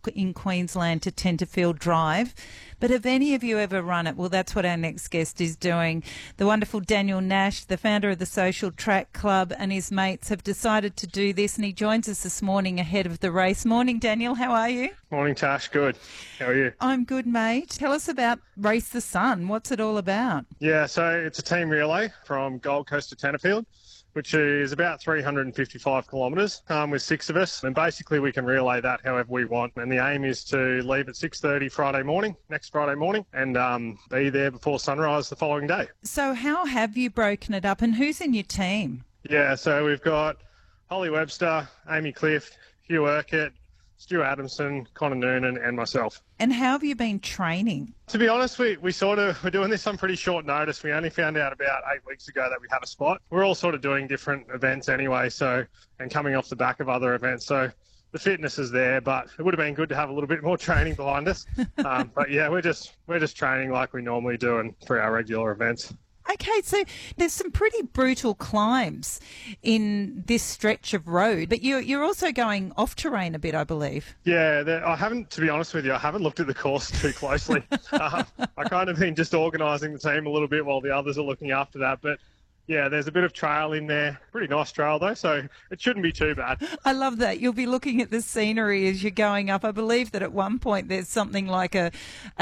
in Queensland to Tenterfield Drive. But have any of you ever run it? Well, that's what our next guest is doing. The wonderful Daniel Nash, the founder of the Social Track Club, and his mates have decided to do this, and he joins us this morning ahead of the race. Morning, Daniel. How are you? Morning, Tash. Good. How are you? I'm good, mate. Tell us about Race the Sun. What's it all about? Yeah, so it's a team relay from Gold Coast to Tenterfield, which is about 355 kilometres with 6 of us. And basically we can relay that however we want. And the aim is to leave at 6:30 next Friday morning, and be there before sunrise the following day. So how have you broken it up, and who's in your team? Yeah, so we've got Holly Webster, Amy Clift, Hugh Urquhart, Stu Adamson, Connor Noonan, and myself. And how have you been training? To be honest, we're doing this on pretty short notice. We only found out about 8 weeks ago that we had a spot. We're all sort of doing different events anyway, and coming off the back of other events. So the fitness is there, but it would have been good to have a little bit more training behind us. But yeah, we're just training like we normally do and for our regular events. Okay, so there's some pretty brutal climbs in this stretch of road, but you're also going off-terrain a bit, I believe. Yeah, to be honest with you, I haven't looked at the course too closely. I kind of been just organising the team a little bit while the others are looking after that, but yeah, there's a bit of trail in there. Pretty nice trail though, so it shouldn't be too bad. I love that. You'll be looking at the scenery as you're going up. I believe that at one point there's something like a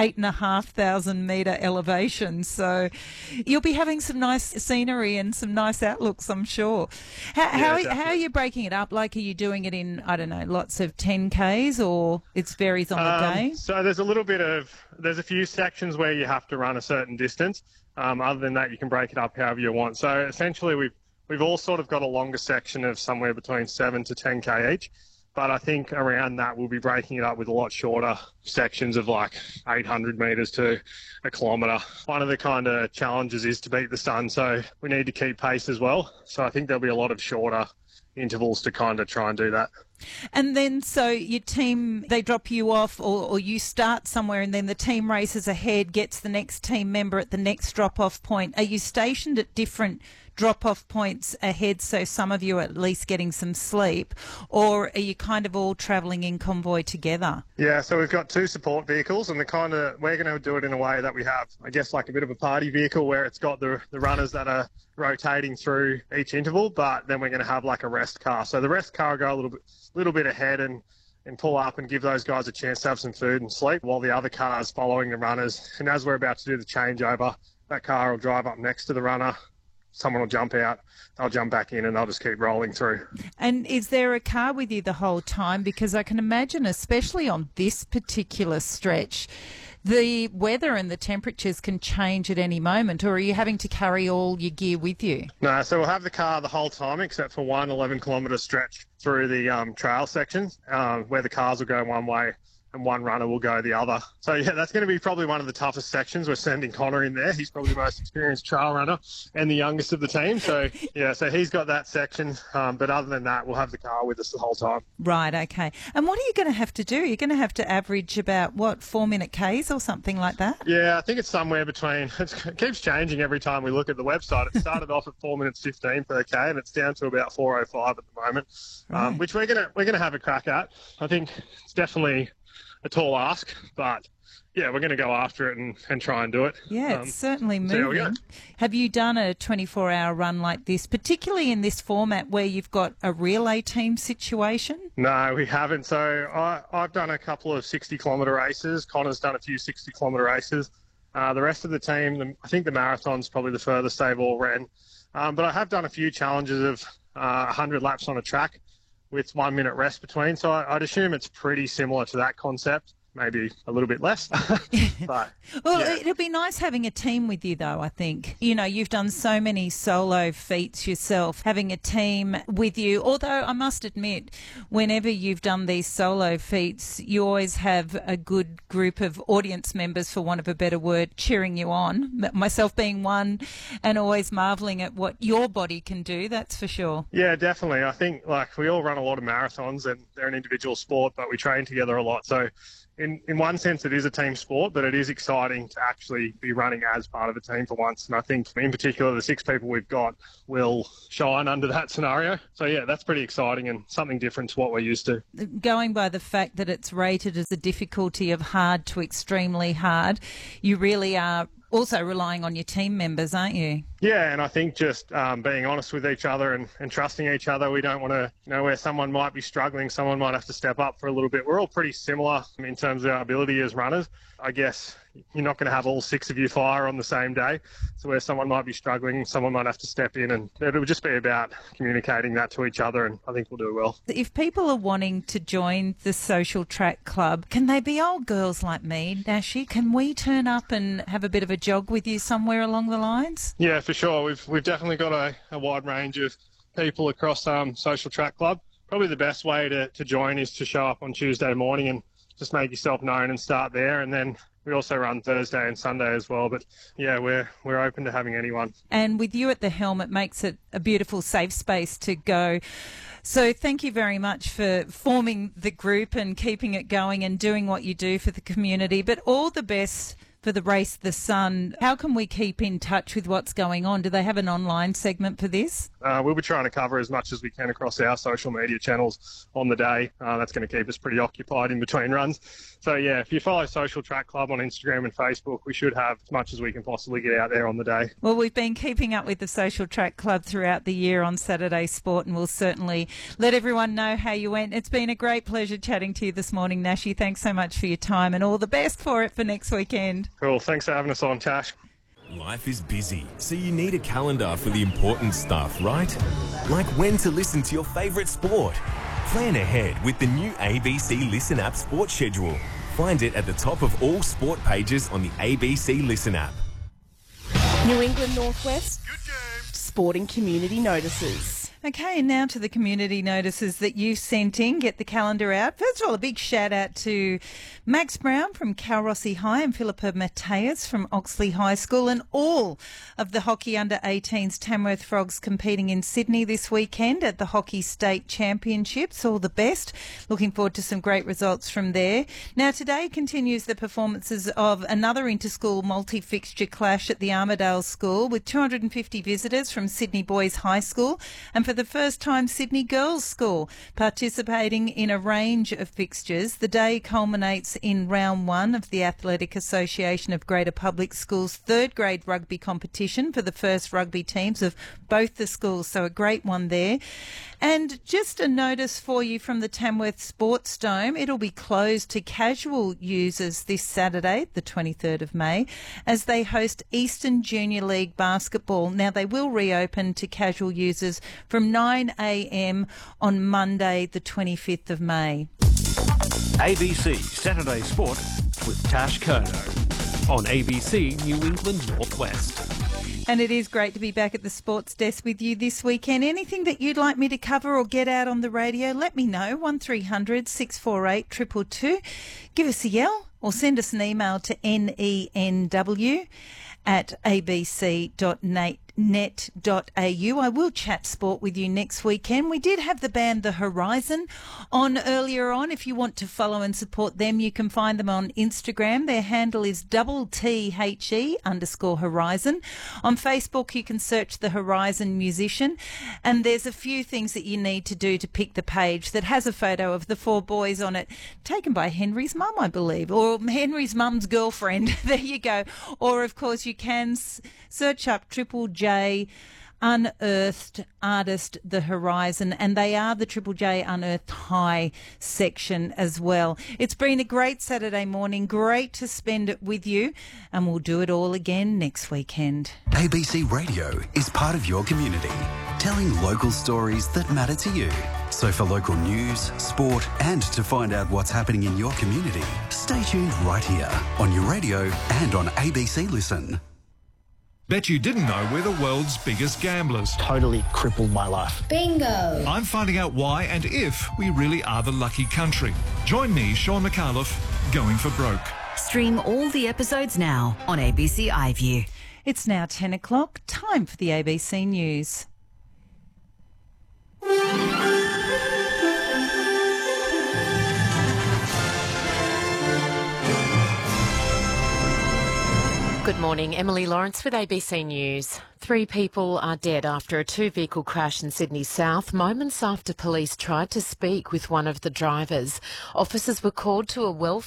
8,500 metre elevation. So you'll be having some nice scenery and some nice outlooks, I'm sure. How are you breaking it up? Like, are you doing it in, I don't know, lots of 10Ks, or it varies on the day? So there's a few sections where you have to run a certain distance. Other than that, you can break it up however you want. So essentially, we've all sort of got a longer section of somewhere between 7 to 10K each. But I think around that, we'll be breaking it up with a lot shorter sections of like 800 metres to a kilometre. One of the kind of challenges is to beat the sun, so we need to keep pace as well. So I think there'll be a lot of shorter intervals to kind of try and do that. And then, so your team, they drop you off, or you start somewhere, and then the team races ahead, gets the next team member at the next drop-off point. Are you stationed at different drop-off points ahead, so some of you are at least getting some sleep, or are you kind of all travelling in convoy together? Yeah, so we've got 2 support vehicles, and we're going to do it in a way that we have, I guess, like a bit of a party vehicle where it's got the runners that are rotating through each interval, but then we're going to have like a rest car. So the rest car will go a little bit ahead and pull up and give those guys a chance to have some food and sleep, while the other car is following the runners. And as we're about to do the changeover, that car will drive up next to the runner. Someone will jump out, they'll jump back in, and they'll just keep rolling through. And is there a car with you the whole time? Because I can imagine, especially on this particular stretch, the weather and the temperatures can change at any moment, or are you having to carry all your gear with you? No, so we'll have the car the whole time except for one 11-kilometre stretch through the trail sections where the cars will go one way and one runner will go the other. So, yeah, that's going to be probably one of the toughest sections. We're sending Connor in there. He's probably the most experienced trail runner and the youngest of the team. So, yeah, so he's got that section. But other than that, we'll have the car with us the whole time. Right, okay. And what are you going to have to do? You're going to have to average about, 4-minute Ks or something like that? Yeah, I think it's somewhere between, it keeps changing every time we look at the website. It started off at 4 minutes 15 per K, and it's down to about 4:05 at the moment, right. Which we're gonna have a crack at. I think it's definitely a tall ask, but yeah, we're going to go after it and try and do it. Yeah, it's certainly moving. Have you done a 24-hour run like this, particularly in this format where you've got a relay team situation? No, we haven't. So I've done a couple of 60-kilometre races. Connor's done a few 60-kilometre races. The rest of the team, I think the marathon's probably the furthest they've all ran. But I have done a few challenges of 100 laps on a track with 1 minute rest between. So I'd assume it's pretty similar to that concept. Maybe a little bit less. But, well, yeah. It'll be nice having a team with you, though, I think. You know, you've done so many solo feats yourself, having a team with you. Although I must admit, whenever you've done these solo feats, you always have a good group of audience members, for want of a better word, cheering you on, myself being one, and always marvelling at what your body can do, that's for sure. Yeah, definitely. I think, like, we all run a lot of marathons and they're an individual sport, but we train together a lot. So in one sense, it is a team sport, but it is exciting to actually be running as part of a team for once. And I think, in particular, the 6 people we've got will shine under that scenario. So, yeah, that's pretty exciting and something different to what we're used to. Going by the fact that it's rated as a difficulty of hard to extremely hard, you really are also relying on your team members, aren't you? Yeah, and I think just being honest with each other and trusting each other. We don't want to, where someone might be struggling, someone might have to step up for a little bit. We're all pretty similar in terms of our ability as runners. I guess you're not going to have all 6 of you fire on the same day. So where someone might be struggling, someone might have to step in, and it'll just be about communicating that to each other, and I think we'll do well. If people are wanting to join the Social Track Club, can they be old girls like me, Nashi? Can we turn up and have a bit of a jog with you somewhere along the lines? Yeah, for sure. We've definitely got a wide range of people across Social Track Club. Probably the best way to join is to show up on Tuesday morning and just make yourself known and start there. And then we also run Thursday and Sunday as well. But yeah, we're open to having anyone. And with you at the helm, it makes it a beautiful safe space to go. So thank you very much for forming the group and keeping it going and doing what you do for the community. But all the best for the Race the Sun. How can we keep in touch with what's going on? Do they have an online segment for this? We'll be trying to cover as much as we can across our social media channels on the day. That's going to keep us pretty occupied in between runs. So, yeah, if you follow Social Track Club on Instagram and Facebook, we should have as much as we can possibly get out there on the day. Well, we've been keeping up with the Social Track Club throughout the year on Saturday Sport, and we'll certainly let everyone know how you went. It's been a great pleasure chatting to you this morning, Nashi. Thanks so much for your time, and all the best for it for next weekend. Cool. Thanks for having us on, Tash. Life is busy, so you need a calendar for the important stuff, right? Like when to listen to your favourite sport. Plan ahead with the new ABC Listen app sports schedule. Find it at the top of all sport pages on the ABC Listen app. New England Northwest Sporting Community Notices. Okay, now to the community notices that you sent in. Get the calendar out. First of all, a big shout out to Max Brown from Calrossie High and Philippa Mateus from Oxley High School, and all of the hockey under-18s Tamworth Frogs competing in Sydney this weekend at the Hockey State Championships. All the best. Looking forward to some great results from there. Now, today continues the performances of another interschool multi-fixture clash at the Armidale School with 250 visitors from Sydney Boys High School, and for the first time, Sydney Girls School participating in a range of fixtures. The day culminates in round 1 of the Athletic Association of Greater Public Schools' third grade rugby competition for the first rugby teams of both the schools. So a great one there. And just a notice for you from the Tamworth Sports Dome. It'll be closed to casual users this Saturday, the 23rd of May, as they host Eastern Junior League basketball. Now, they will reopen to casual users from 9 a.m. on Monday, the 25th of May. ABC Saturday Sport with Tash Kono on ABC New England Northwest. And it is great to be back at the sports desk with you this weekend. Anything that you'd like me to cover or get out on the radio, let me know. 1300 648 222. Give us a yell or send us an email to nenw@abc.net. net.au. I will chat sport with you next weekend. We did have the band The Horizon on earlier on. If you want to follow and support them, you can find them on Instagram. Their handle is @THE_Horizon. On Facebook, you can search The Horizon Musician. And there's a few things that you need to do to pick the page that has a photo of the 4 boys on it, taken by Henry's mum, I believe, or Henry's mum's girlfriend. There you go. Or, of course, you can search up Triple J Unearthed Artist The Horizon, and they are the Triple J Unearthed High section as well. It's been a great Saturday morning, great to spend it with you, and we'll do it all again next weekend. ABC Radio is part of your community, telling local stories that matter to you. So for local news, sport, and to find out what's happening in your community, stay tuned right here on your radio and on ABC Listen. Bet you didn't know we're the world's biggest gamblers. Totally crippled my life. Bingo! I'm finding out why and if we really are the lucky country. Join me, Sean McAuliffe, Going for Broke. Stream all the episodes now on ABC iView. It's now 10 o'clock, time for the ABC News. Good morning, Emily Lawrence with ABC News. 3 people are dead after a 2-vehicle crash in Sydney South, moments after police tried to speak with one of the drivers. Officers were called to a welfare